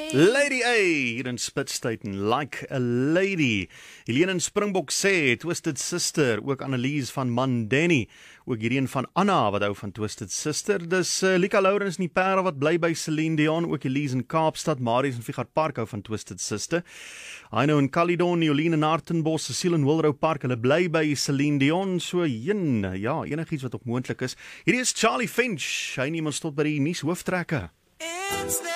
Lady A, hier in Spitstaten, Like a Lady. Helene in Springbok sê, Twisted Sister, ook Annelies van Mandeni, ook hierheen van Anna, wat hou van Twisted Sister. Dis Lika Lourens in die Parel, wat bly by Celine Dion, ook Elise in Kaapstad, Marius in Figart Park hou van Twisted Sister. Heino in Caledon, Jolien in Hartenbos, Cecile in Wilrow Park, hulle bly by Celine Dion, so ja, enigiets wat ook moontlik is. Hierdie is Charlie Finch, hy neem ons tot by die nuus hooftrekke.